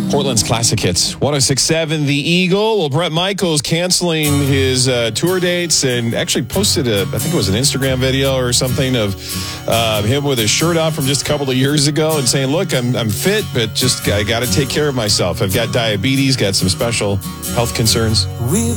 Portland's classic hits. 106.7 The Eagle. Well, Bret Michaels canceling his tour dates and actually posted I think it was an Instagram video or something of him with his shirt off from just a couple of years ago and saying, look, I'm fit, but just I got to take care of myself. I've got diabetes, got some special health concerns. We've